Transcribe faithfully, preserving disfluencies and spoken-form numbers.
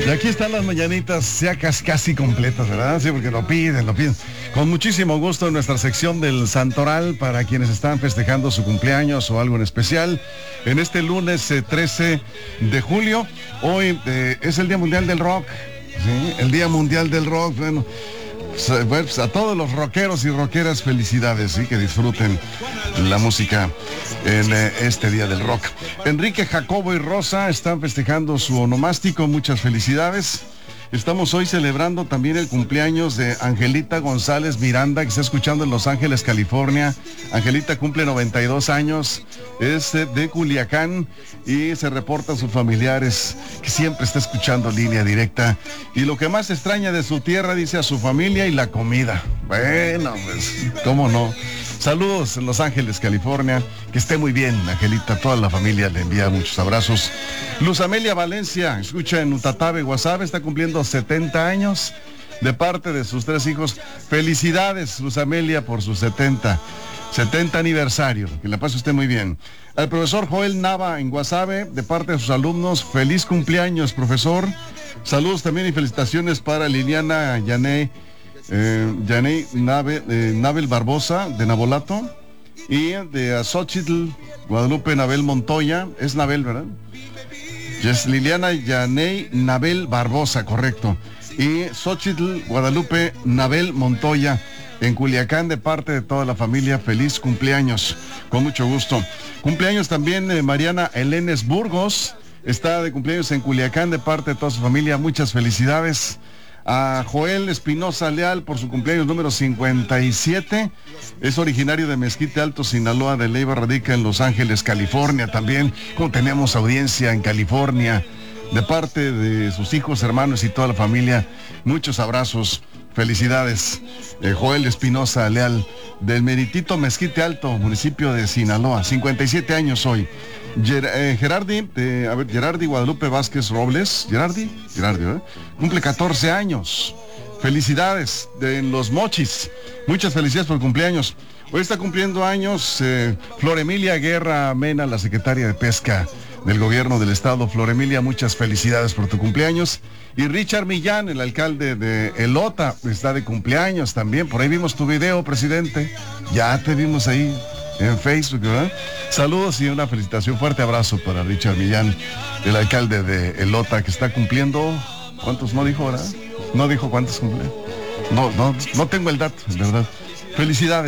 Y aquí están las mañanitas ya casi, casi completas, ¿verdad? Sí, porque lo piden, lo piden. Con muchísimo gusto en nuestra sección del Santoral para quienes están festejando su cumpleaños o algo en especial. En este lunes eh, trece de julio, hoy eh, es el Día Mundial del Rock. ¿Sí? El Día Mundial del Rock, bueno. Pues a todos los rockeros y rockeras, felicidades, y que disfruten la música en eh, este Día del Rock. Enrique, Jacobo y Rosa están festejando su onomástico, muchas felicidades. Estamos hoy celebrando también el cumpleaños de Angelita González Miranda, que está escuchando en Los Ángeles, California. Angelita cumple noventa y dos años, es de Culiacán y se reportan sus familiares que siempre está escuchando Línea Directa. Y lo que más extraña de su tierra, dice, a su familia y la comida. Bueno, pues, ¿cómo no? Saludos en Los Ángeles, California. Que esté muy bien, Angelita. Toda la familia le envía muchos abrazos. Luz Amelia Valencia, escucha en Utatabe, Guasave, está cumpliendo setenta años de parte de sus tres hijos. Felicidades, Luz Amelia, por su setenta aniversario. Que la pase usted muy bien. Al profesor Joel Nava en Guasave, de parte de sus alumnos, feliz cumpleaños, profesor. Saludos también y felicitaciones para Liliana Yané. Eh, Yaney Nave, eh, Nabel Barbosa de Nabolato y de Xochitl Guadalupe Nabel Montoya, es Nabel, ¿verdad? Es Liliana Yaney Nabel Barbosa, correcto, y Xochitl Guadalupe Nabel Montoya en Culiacán, de parte de toda la familia. Feliz cumpleaños, con mucho gusto. Cumpleaños también eh, Mariana Elenes Burgos, está de cumpleaños en Culiacán, de parte de toda su familia. Muchas felicidades. A Joel Espinosa Leal por su cumpleaños número cincuenta y siete. Es originario de Mezquite Alto, Sinaloa, de Leiva, radica en Los Ángeles, California también. Como tenemos audiencia en California, de parte de sus hijos, hermanos y toda la familia. Muchos abrazos, felicidades. Eh, Joel Espinosa Leal, del meritito Mezquite Alto, municipio de Sinaloa, cincuenta y siete años hoy. Ger eh, Gerardi, eh, a ver, Gerardi Guadalupe Vázquez Robles, Gerardi, Gerardi, ¿eh? Cumple catorce años. Felicidades de Los Mochis. Muchas felicidades por el cumpleaños. Hoy está cumpliendo años eh, Flor Emilia Guerra Mena, la secretaria de Pesca del gobierno del estado. Flor Emilia, muchas felicidades por tu cumpleaños. Y Richard Millán, el alcalde de Elota, está de cumpleaños también. Por ahí vimos tu video, presidente. Ya te vimos ahí en Facebook, ¿verdad? Saludos y una felicitación, fuerte abrazo para Richard Millán, el alcalde de Elota, que está cumpliendo, ¿cuántos? No dijo, ¿verdad? No dijo cuántos cumple. No, no, no tengo el dato, de verdad. Felicidades.